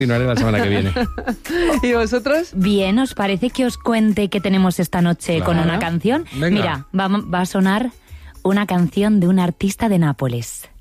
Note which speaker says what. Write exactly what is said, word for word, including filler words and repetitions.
Speaker 1: Continuaré la semana que viene.
Speaker 2: ¿Y vosotros?
Speaker 3: Bien, ¿os parece que os cuente qué tenemos esta noche
Speaker 1: Claro.
Speaker 3: con una canción?
Speaker 1: Venga.
Speaker 3: Mira, va, va a sonar una canción de un artista de Nápoles.